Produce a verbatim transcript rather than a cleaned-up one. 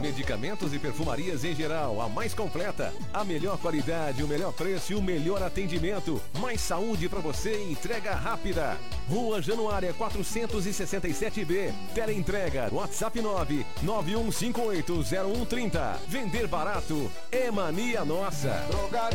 Medicamentos e perfumarias em geral, a mais completa. A melhor qualidade, o melhor preço e o melhor atendimento. Mais saúde pra você e entrega rápida. Rua Januária quatrocentos e sessenta e sete B. Teleentrega, WhatsApp nove nove um cinco oito zero um três zero. Vender barato é mania nossa. Drogaria